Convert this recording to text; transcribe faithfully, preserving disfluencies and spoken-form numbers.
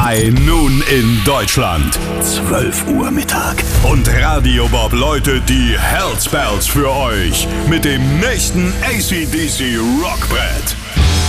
High Noon in Deutschland. zwölf Uhr Mittag. Und Radio Bob läutet die Hellspells für euch mit dem nächsten A C D C Rockbrett.